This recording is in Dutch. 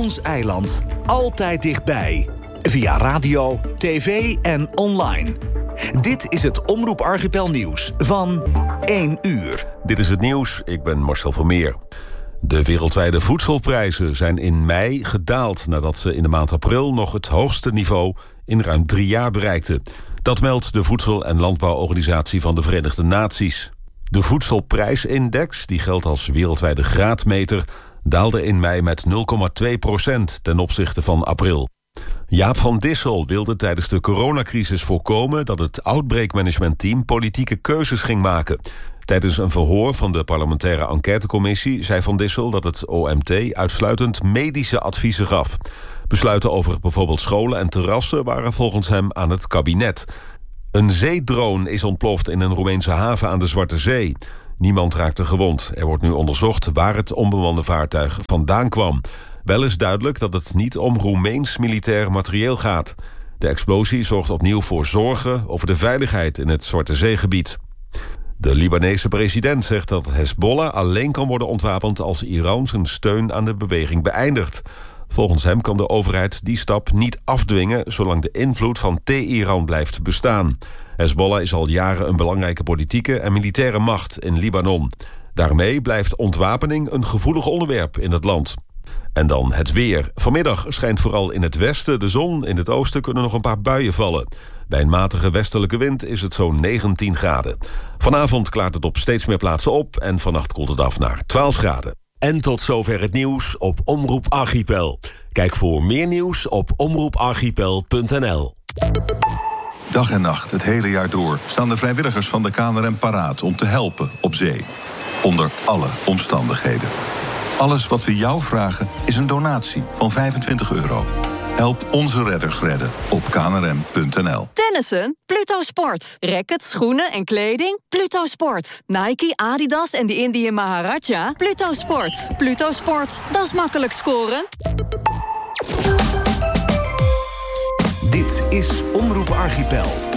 Ons eiland. Altijd dichtbij. Via radio, tv en online. Dit is het Omroep Archipel nieuws van 1 uur. Dit is het nieuws, ik ben Marcel Vermeer. De wereldwijde voedselprijzen zijn in mei gedaald nadat ze in de maand april nog het hoogste niveau in ruim 3 jaar bereikten. Dat meldt de Voedsel- en Landbouworganisatie van de Verenigde Naties. De voedselprijsindex, die geldt als wereldwijde graadmeter, daalde in mei met 0,2% ten opzichte van april. Jaap van Dissel wilde tijdens de coronacrisis voorkomen dat het Outbreak Management Team politieke keuzes ging maken. Tijdens een verhoor van de parlementaire enquêtecommissie zei Van Dissel dat het OMT uitsluitend medische adviezen gaf. Besluiten over bijvoorbeeld scholen en terrassen waren volgens hem aan het kabinet. Een zeedrone is ontploft in een Roemeense haven aan de Zwarte Zee. Niemand raakte gewond. Er wordt nu onderzocht waar het onbemande vaartuig vandaan kwam. Wel is duidelijk dat het niet om Roemeens militair materieel gaat. De explosie zorgt opnieuw voor zorgen over de veiligheid in het Zwarte Zeegebied. De Libanese president zegt dat Hezbollah alleen kan worden ontwapend als Iran zijn steun aan de beweging beëindigt. Volgens hem kan de overheid die stap niet afdwingen zolang de invloed van Teheran blijft bestaan. Hezbollah is al jaren een belangrijke politieke en militaire macht in Libanon. Daarmee blijft ontwapening een gevoelig onderwerp in het land. En dan het weer. Vanmiddag schijnt vooral in het westen de zon. In het oosten kunnen nog een paar buien vallen. Bij een matige westelijke wind is het zo'n 19 graden. Vanavond klaart het op steeds meer plaatsen op en vannacht koelt het af naar 12 graden. En tot zover het nieuws op Omroep Archipel. Kijk voor meer nieuws op omroeparchipel.nl. Dag en nacht, het hele jaar door, staan de vrijwilligers van de KNRM paraat om te helpen op zee. Onder alle omstandigheden. Alles wat we jou vragen is een donatie van €25. Help onze redders redden op knrm.nl. Tennissen? Pluto Sport. Rackets, schoenen en kleding? Pluto Sport. Nike, Adidas en de Indian Maharaja? Pluto Sport. Pluto Sport. Dat is makkelijk scoren. Dit is Omroep Archipel.